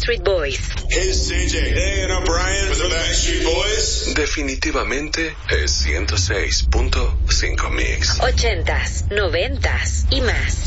Backstreet Boys. Hey, it's CJ. Hey, and I'm Brian with the Backstreet Boys. Definitivamente es 106.5 Mix. 80s, 90s y más.